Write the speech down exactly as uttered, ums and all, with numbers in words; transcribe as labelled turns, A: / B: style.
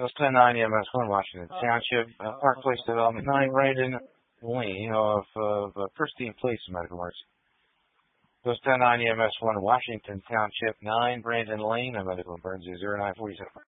A: Post ten nine E M S one, Washington Township, uh, Park Place Development nine, Brandon Lane of, of uh, Pristine Place Medical Emergency. Post ten nine E M S one, Washington Township nine, Brandon Lane, a medical emergency zero nine four seven.